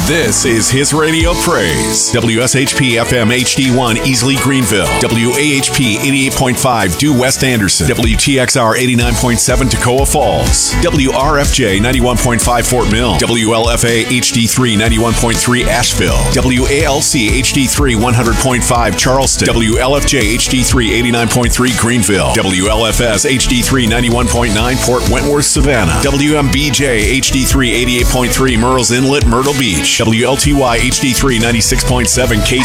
This is His Radio Praise. WSHP FM HD1 Easley Greenville. WAHP 88.5 Due West Anderson. WTXR 89.7 Toccoa Falls. WRFJ 91.5 Fort Mill. WLFA HD3 91.3 Asheville. WALC HD3 100.5 Charleston. WLFJ HD3 89.3 Greenville. WLFS HD3 91.9 Port Wentworth Savannah. WMBJ HD3 88.3 Murrells Inlet Myrtle Beach. WLTY HD3 96.7 K